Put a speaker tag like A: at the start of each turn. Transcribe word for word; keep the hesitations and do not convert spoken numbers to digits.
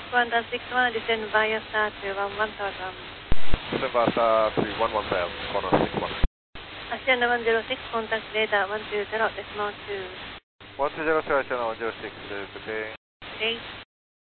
A: Qantas six one, descend via star to one one thousand.
B: Descend via star to one one thousand, Qantas six one.
A: Asiana one zero six, contact data one two zero decimal two.
B: one two zero two, Asiana one zero six, uh, good day.
A: eight.